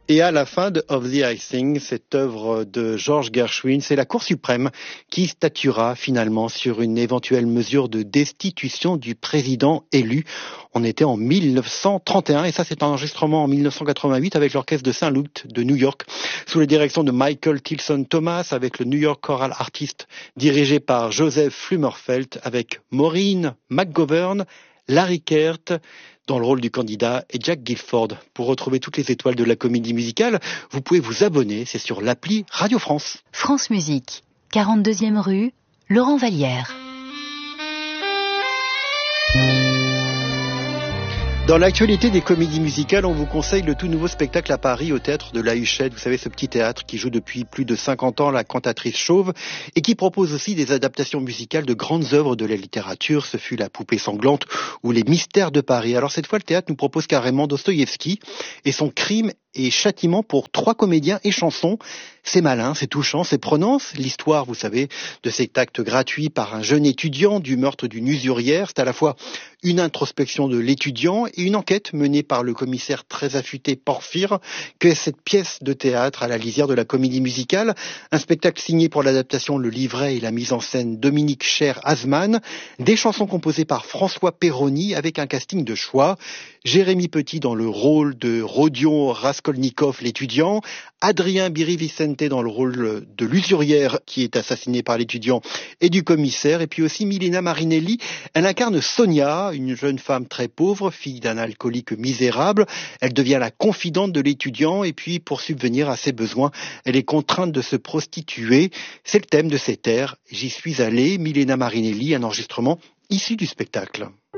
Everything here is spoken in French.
Et à la fin de Of the Icing, cette œuvre de George Gershwin, c'est la Cour suprême qui statuera finalement sur une éventuelle mesure de destitution du président élu. On était en 1931 et ça c'est un enregistrement en 1988 avec l'orchestre de Saint-Luc de New York sous la direction de Michael Tilson Thomas avec le New York Choral Artist dirigé par Joseph Flummerfelt avec Maureen McGovern, Larry Kert dans le rôle du candidat et Jack Gilford. Pour retrouver toutes les étoiles de la comédie musicale, vous pouvez vous abonner, c'est sur l'appli Radio France. France Musique, 42e rue, Laurent Vallière. Dans l'actualité des comédies musicales, on vous conseille le tout nouveau spectacle à Paris au théâtre de la Huchette. Vous savez, ce petit théâtre qui joue depuis plus de 50 ans la cantatrice chauve et qui propose aussi des adaptations musicales de grandes œuvres de la littérature. Ce fut La Poupée sanglante ou Les Mystères de Paris. Alors cette fois, le théâtre nous propose carrément Dostoïevski et son Crime et châtiment pour 3 comédiens et chansons. C'est malin, c'est touchant, c'est prenant. L'histoire, vous savez, de cet acte gratuit par un jeune étudiant du meurtre d'une usurière. C'est à la fois une introspection de l'étudiant et une enquête menée par le commissaire très affûté Porphyre. Que cette pièce de théâtre à la lisière de la comédie musicale, un spectacle signé pour l'adaptation, le livret et la mise en scène Dominique Cher-Hazman, des chansons composées par François Perroni avec un casting de choix. Jérémy Petit dans le rôle de Rodion Raskolnikov, l'étudiant, Adrien Biri-Vicente dans le rôle de l'usurière qui est assassinée par l'étudiant et du commissaire, et puis aussi Milena Marinelli. Elle incarne Sonia, une jeune femme très pauvre, fille d'un alcoolique misérable. Elle devient la confidente de l'étudiant et puis pour subvenir à ses besoins, elle est contrainte de se prostituer. C'est le thème de cet air. J'y suis allé, Milena Marinelli, un enregistrement issu du spectacle.